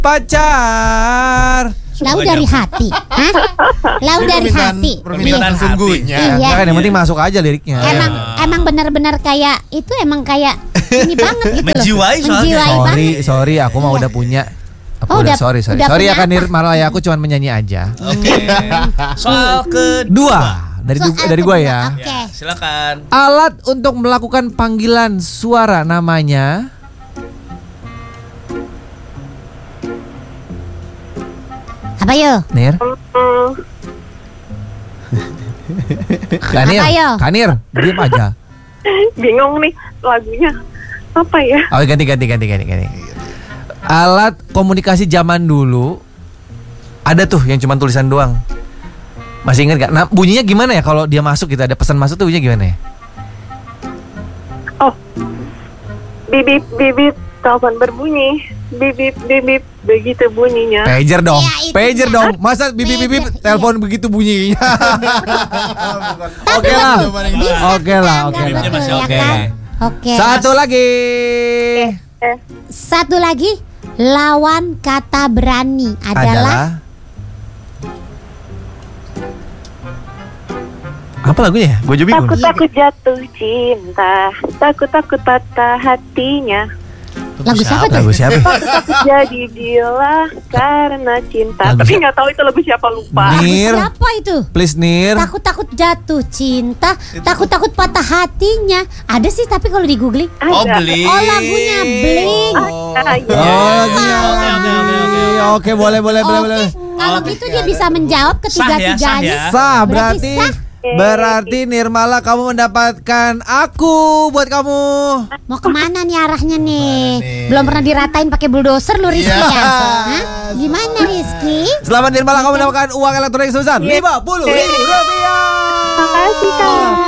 pacar. Lau dari hati. Hah? Lau dari hati. Permintaan sungguhnya. Iya. Kan yang penting masuk aja liriknya. Emang benar-benar kayak itu emang kayak ini banget gitu loh. Menjiwai soalnya. banget. Sorry, aku mah udah punya. Oh, Udah sorry udah ya punya kan apa? Nirmala ya, aku cuma menyanyi aja. Oke. Soal kedua. Dari gua ya. Oke. Ya, silakan. Alat untuk melakukan panggilan suara namanya Apa yo? Nir? Kanir, Apa yo? Kanir, diam aja. Bingung nih lagunya. Apa ya? Oh, ganti. Alat komunikasi zaman dulu ada tuh yang cuma tulisan doang. Masih ingat gak? Nah, bunyinya gimana ya kalau dia masuk gitu, ada pesan masuk tuh bunyinya gimana ya? Oh. Bibip bibip telepon berbunyi. Bibip bibip begitu bunyinya. Pager dong. Ya, itu Pager ya. dong. Masa bibip-bibip Pager, telepon begitu bunyinya? Tapi Oke lah. bisa Oke lah, kan, oke nggak lah. betul, Masih ya oke. kan? Oke. Satu lagi. Lawan kata berani adalah apa lagunya ya? Gue juga bingung. Takut jatuh cinta. Takut patah hatinya. lagu siapa tuh? Lagu siapa? Takut jadi gila karena cinta. Lagu Tapi siapa? nggak tahu itu lagu siapa, lupa. Nir, Siapa itu? please Nir. Takut jatuh cinta, takut patah hatinya. Ada sih tapi kalau di googling. Oh, Ada. beli. Oh, lagunya Blink. Ah, iya. Oh, lagunya. Oke, boleh. Oke, kalau Oke, gitu dia bisa menjawab ketiga-tiganya. Sah ya. Sah, Berarti berarti Nirmala kamu mendapatkan aku buat kamu. Mau kemana nih arahnya nih? Belum pernah diratain pakai bulldozer lu Rizky ya? Hah? Gimana Rizky? Selamat Nirmala, kamu mendapatkan uang elektronik sebesar 50.000 rupiah. Makasih, Kak.